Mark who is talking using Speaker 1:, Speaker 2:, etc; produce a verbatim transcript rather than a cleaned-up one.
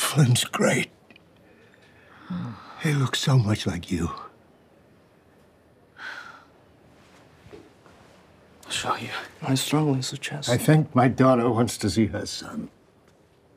Speaker 1: Flynn's great. He looks so much like you.
Speaker 2: I'll show you. I strongly suggest.
Speaker 1: I think my daughter wants to see her son.